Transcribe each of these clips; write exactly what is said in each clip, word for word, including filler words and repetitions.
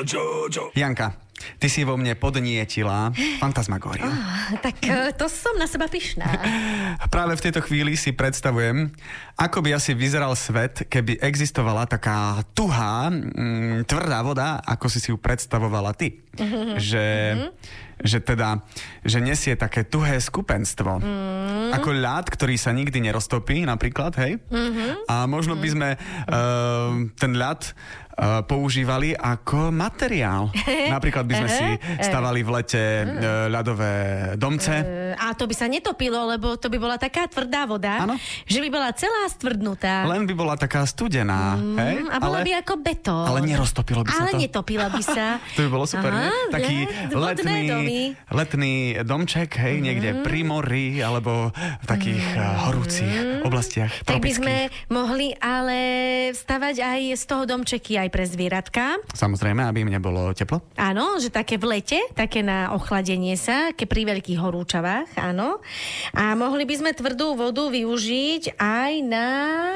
Jojo. Janka, ty si vo mne podnietila fantasmagóriu. Oh, tak to som na seba pyšná. Práve v tejto chvíli si predstavujem, ako by asi vyzeral svet, keby existovala taká tuhá, mm, tvrdá voda, ako si si ju predstavovala ty. Mm-hmm. Že, mm-hmm. že teda, že nesie také tuhé skupenstvo. Mm-hmm. Ako ľad, ktorý sa nikdy neroztopí, napríklad, hej? Mm-hmm. A možno by sme uh, ten ľad Uh, používali ako materiál. Napríklad by sme si stavali v lete uh, ľadové domce. Uh, a to by sa netopilo, lebo to by bola taká tvrdá voda, ano? Že by bola celá stvrdnutá. Len by bola taká studená. Mm, hej? A bola ale, by ako betón. Ale neroztopilo by sa ale to. Ale netopilo by sa. To by bolo super, Aha, nie? Taký ja, letný, letný domček, hej, mm. niekde pri mori, alebo v takých mm. horúcich oblastiach. Tak by sme mohli ale stavať aj z toho domčeky aj pre zvieratka. Samozrejme, aby im nebolo teplo. Áno, že také v lete, také na ochladenie sa, ke pri veľkých horúčavách, áno. A mohli by sme tvrdú vodu využiť aj na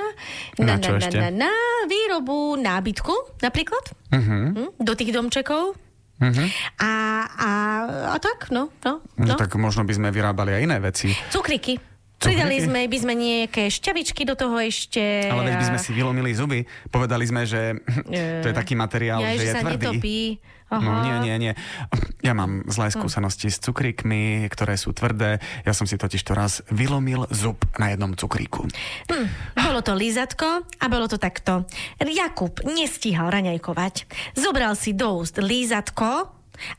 na, na, na, na, na, na výrobu nábytku, napríklad. Uh-huh. Hm? Do tých domčekov. Uh-huh. A, a, a tak, no, no, no. No tak možno by sme vyrábali aj iné veci. Cukriky. Pridali sme, by sme nejaké šťavičky do toho ešte. Ale veď by sme si vylomili zuby. Povedali sme, že e... to je taký materiál, ja, že, že je sa tvrdý. Netopí. Aha. No nie, nie, nie. Ja mám zlé skúsenosti hm. s cukríkmi, ktoré sú tvrdé. Ja som si totiž to raz vylomil zub na jednom cukríku. Hm. Bolo to lízatko a bolo to takto. Jakub nestíhal raňajkovať. Zobral si do úst lízatko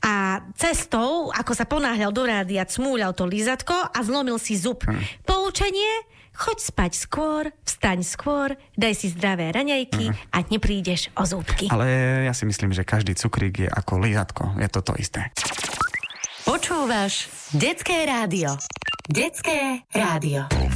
a cestou, ako sa ponáhľal do rádia, cmúľal to lízatko a zlomil si zub. Hmm. Poučenie? Choď spať skôr, vstaň skôr, daj si zdravé raňajky hmm. a neprídeš o zúbky. Ale ja si myslím, že každý cukrík je ako lízatko. Je to to isté. Počúvaš Detské rádio. Detské rádio.